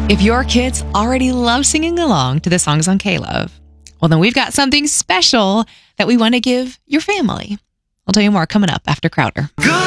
If your kids already love singing along to the songs on K-Love, well, then we've got something special that we want to give your family. I'll tell you more coming up after Crowder.